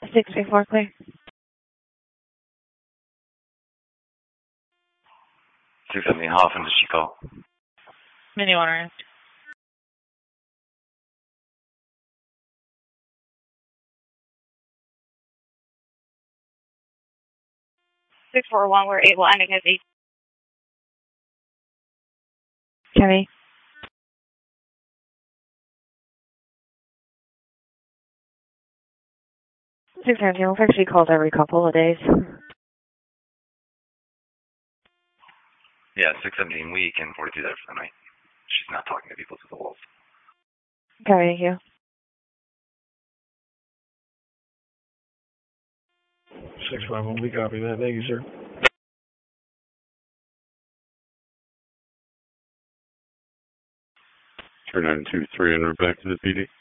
634 clear. 670 Hoffman to Chico. Mini water. 641, we're able ending at 8. Kenny. 610, we've actually called every couple of days. Yeah, 617 week and 42 there for the night. She's not talking to people to the walls. Okay, thank you. 651, we copy that. Thank you, sir. Turn 923 and we're back to the PD.